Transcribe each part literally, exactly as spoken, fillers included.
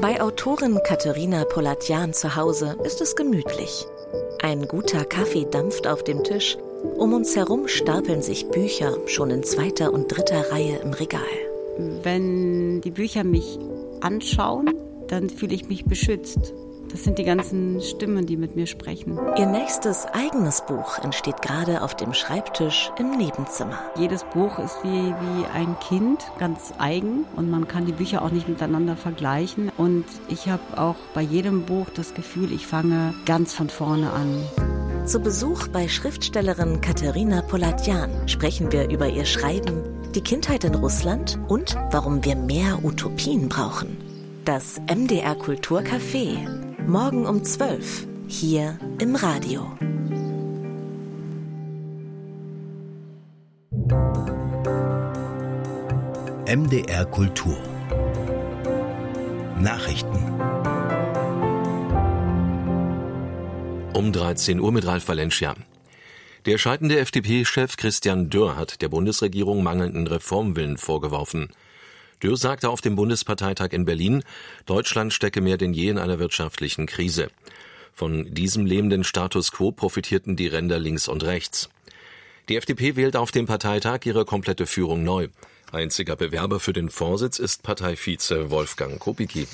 Bei Autorin Katharina Polatjan zu Hause ist es gemütlich. Ein guter Kaffee dampft auf dem Tisch. Um uns herum stapeln sich Bücher schon in zweiter und dritter Reihe im Regal. Wenn die Bücher mich anschauen, dann fühle ich mich beschützt. Das sind die ganzen Stimmen, die mit mir sprechen. Ihr nächstes eigenes Buch entsteht gerade auf dem Schreibtisch im Nebenzimmer. Jedes Buch ist wie, wie ein Kind, ganz eigen. Und man kann die Bücher auch nicht miteinander vergleichen. Und ich habe auch bei jedem Buch das Gefühl, ich fange ganz von vorne an. Zu Besuch bei Schriftstellerin Katharina Polatjan sprechen wir über ihr Schreiben, die Kindheit in Russland und warum wir mehr Utopien brauchen. Das M D R Kulturcafé. Morgen um zwölf, hier im Radio. M D R Kultur. Nachrichten. Um dreizehn Uhr mit Ralf Valencia. Der scheidende F D P-Chef Christian Dürr hat der Bundesregierung mangelnden Reformwillen vorgeworfen. Dürr sagte auf dem Bundesparteitag in Berlin, Deutschland stecke mehr denn je in einer wirtschaftlichen Krise. Von diesem lähmenden Status quo profitierten die Ränder links und rechts. Die F D P wählt auf dem Parteitag ihre komplette Führung neu. Einziger Bewerber für den Vorsitz ist Parteivize Wolfgang Kubicki.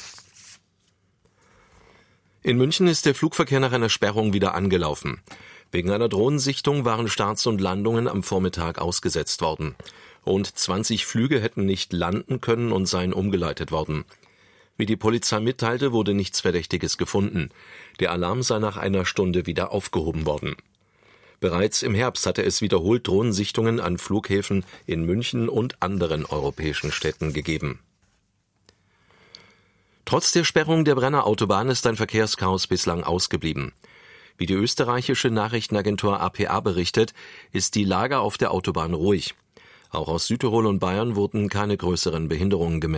In München ist der Flugverkehr nach einer Sperrung wieder angelaufen. Wegen einer Drohnensichtung waren Starts und Landungen am Vormittag ausgesetzt worden. Rund zwanzig Flüge hätten nicht landen können und seien umgeleitet worden. Wie die Polizei mitteilte, wurde nichts Verdächtiges gefunden. Der Alarm sei nach einer Stunde wieder aufgehoben worden. Bereits im Herbst hatte es wiederholt Drohnensichtungen an Flughäfen in München und anderen europäischen Städten gegeben. Trotz der Sperrung der Brenner Autobahn ist ein Verkehrschaos bislang ausgeblieben. Wie die österreichische Nachrichtenagentur A P A berichtet, ist die Lage auf der Autobahn ruhig. Auch aus Südtirol und Bayern wurden keine größeren Behinderungen gemeldet.